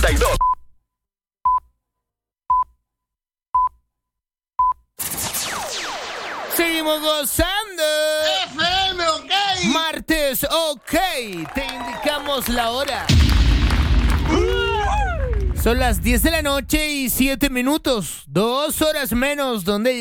92. Seguimos gozando. FM, ok. Martes, ok. Te indicamos la hora. Son las 10 de la noche y 7 minutos. 2 horas menos. ¿Dónde